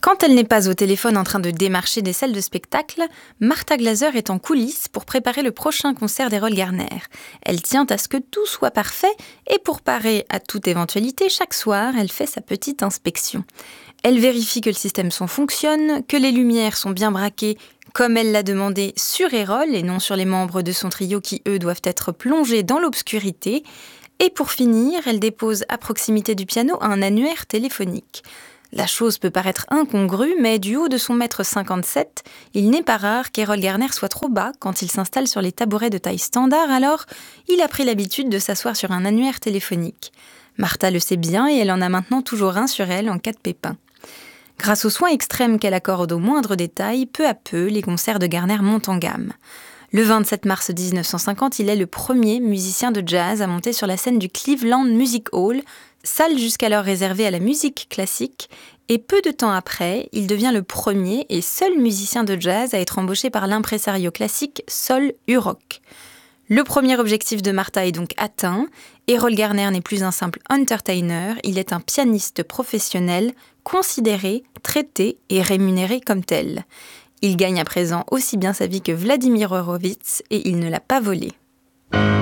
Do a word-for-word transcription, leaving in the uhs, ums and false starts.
Quand elle n'est pas au téléphone en train de démarcher des salles de spectacle, Martha Glaser est en coulisses pour préparer le prochain concert d'Errol Garner. Elle tient à ce que tout soit parfait et pour parer à toute éventualité, chaque soir, elle fait sa petite inspection. Elle vérifie que le système son fonctionne, que les lumières sont bien braquées comme elle l'a demandé sur Errol et non sur les membres de son trio qui, eux, doivent être plongés dans l'obscurité. Et pour finir, elle dépose à proximité du piano un annuaire téléphonique. La chose peut paraître incongrue, mais du haut de son mètre cinquante-sept, il n'est pas rare qu'Errol Garner soit trop bas quand il s'installe sur les tabourets de taille standard, alors il a pris l'habitude de s'asseoir sur un annuaire téléphonique. Martha le sait bien et elle en a maintenant toujours un sur elle en cas de pépin. Grâce aux soins extrêmes qu'elle accorde aux moindres détails, peu à peu, les concerts de Garner montent en gamme. Le vingt-sept mars dix-neuf cent cinquante, il est le premier musicien de jazz à monter sur la scène du Cleveland Music Hall, salle jusqu'alors réservée à la musique classique, et peu de temps après, il devient le premier et seul musicien de jazz à être embauché par l'impresario classique Sol Hurock. Le premier objectif de Martha est donc atteint. Errol Garner n'est plus un simple entertainer, il est un pianiste professionnel, considéré, traité et rémunéré comme tel. Il gagne à présent aussi bien sa vie que Vladimir Horowitz et il ne l'a pas volé.